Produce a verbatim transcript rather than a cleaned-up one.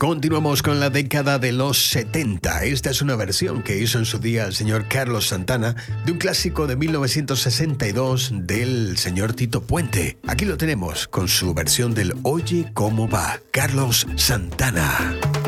Continuamos con la década de los setenta. Esta es una versión que hizo en su día el señor Carlos Santana de un clásico de mil novecientos sesenta y dos del señor Tito Puente. Aquí lo tenemos con su versión del Oye Cómo Va, Carlos Santana.